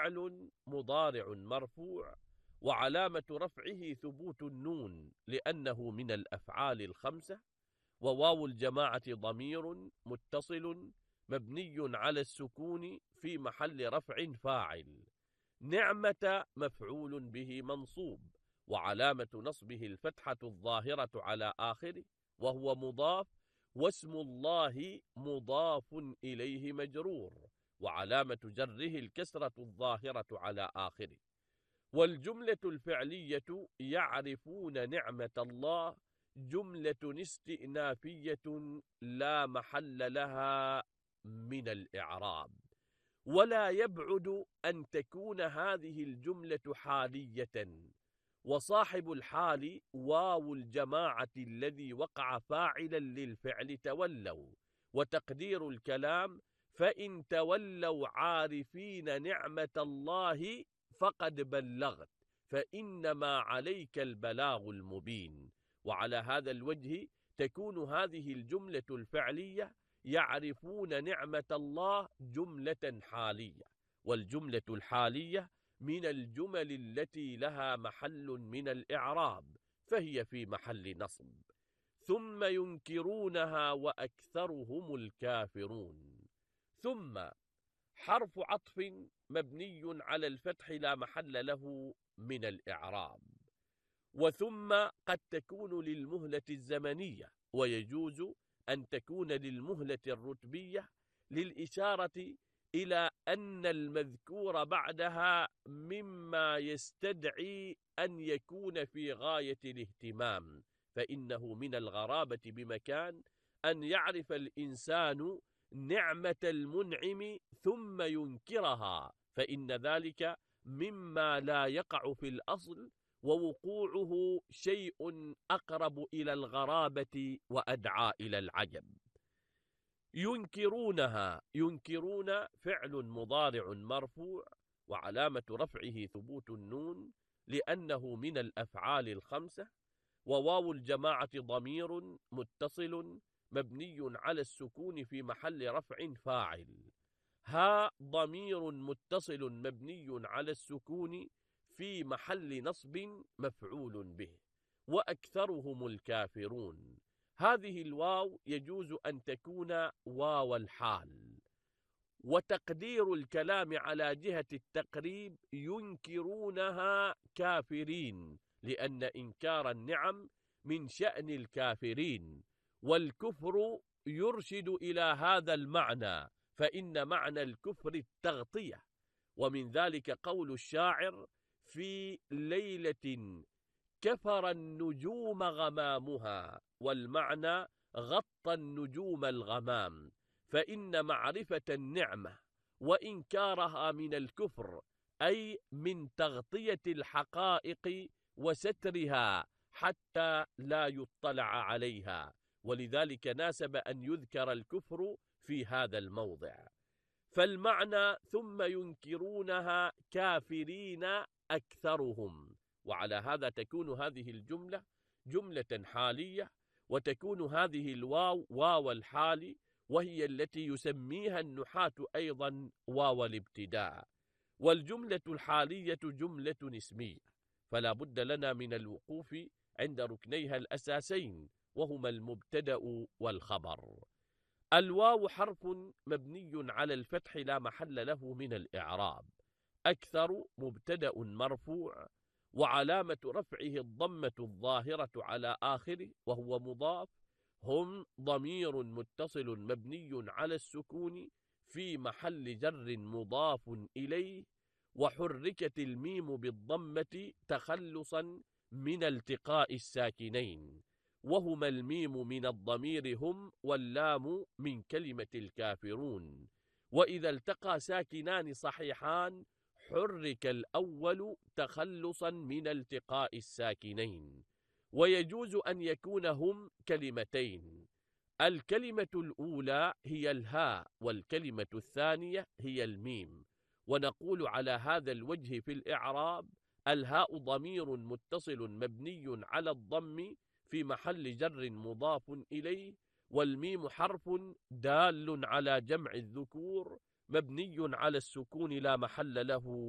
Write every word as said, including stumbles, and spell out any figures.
فعل مضارع مرفوع وعلامة رفعه ثبوت النون لأنه من الأفعال الخمسة، وواو الجماعة ضمير متصل مبني على السكون في محل رفع فاعل. نعمة مفعول به منصوب وعلامة نصبه الفتحة الظاهرة على آخره وهو مضاف، واسم الله مضاف إليه مجرور وعلامة جره الكسرة الظاهرة على آخره. والجملة الفعلية يعرفون نعمة الله جملة استئنافية لا محل لها من الإعراب، ولا يبعد أن تكون هذه الجملة حالية، وصاحب الحال واو الجماعة الذي وقع فاعلا للفعل تولوا، وتقدير الكلام فإن تولوا عارفين نعمة الله فقد بلغت فإنما عليك البلاغ المبين. وعلى هذا الوجه تكون هذه الجملة الفعلية يعرفون نعمة الله جملة حالية، والجملة الحالية من الجمل التي لها محل من الإعراب فهي في محل نصب. ثم ينكرونها وأكثرهم الكافرون. ثم حرف عطف مبني على الفتح لا محل له من الإعراب. وثم قد تكون للمهلة الزمنية، ويجوز أن تكون للمهلة الرتبية للإشارة إلى أن المذكور بعدها مما يستدعي أن يكون في غاية الاهتمام، فإنه من الغرابة بمكان أن يعرف الإنسان نعمة المنعم ثم ينكرها، فإن ذلك مما لا يقع في الأصل، ووقوعه شيء أقرب إلى الغرابة وأدعى إلى العجب. ينكرونها، ينكرون فعل مضارع مرفوع وعلامة رفعه ثبوت النون لأنه من الأفعال الخمسة، وواو الجماعة ضمير متصل مبني على السكون في محل رفع فاعل. ها ضمير متصل مبني على السكون في محل نصب مفعول به. وأكثرهم الكافرون، هذه الواو يجوز أن تكون واو الحال، وتقدير الكلام على جهة التقريب ينكرونها كافرين، لأن إنكار النعم من شأن الكافرين، والكفر يرشد إلى هذا المعنى، فإن معنى الكفر التغطية. ومن ذلك قول الشاعر: في ليلة كفر النجوم غمامها، والمعنى غطى النجوم الغمام، فإن معرفة النعمة وإنكارها من الكفر، أي من تغطية الحقائق وسترها حتى لا يطلع عليها، ولذلك ناسب أن يذكر الكفر في هذا الموضع. فالمعنى ثم ينكرونها كافرين أكثرهم، وعلى هذا تكون هذه الجملة جملة حالية، وتكون هذه الواو واو الحال، وهي التي يسميها النحاة أيضا واو الابتداء. والجملة الحالية جملة اسمية، فلا بد لنا من الوقوف عند ركنيها الأساسين، وهما المبتدأ والخبر. الواو حرف مبني على الفتح لا محل له من الإعراب. أكثر مبتدأ مرفوع وعلامة رفعه الضمة الظاهرة على آخره وهو مضاف. هم ضمير متصل مبني على السكون في محل جر مضاف إليه، وحركت الميم بالضمة تخلصا من التقاء الساكنين، وهما الميم من الضمير هم واللام من كلمة الكافرون. وإذا التقى ساكنان صحيحان حرك الأول تخلصا من التقاء الساكنين. ويجوز أن يكون هم كلمتين، الكلمة الأولى هي الهاء والكلمة الثانية هي الميم. ونقول على هذا الوجه في الإعراب: الهاء ضمير متصل مبني على الضم في محل جر مضاف إليه، والميم حرف دال على جمع الذكور مبني على السكون لا محل له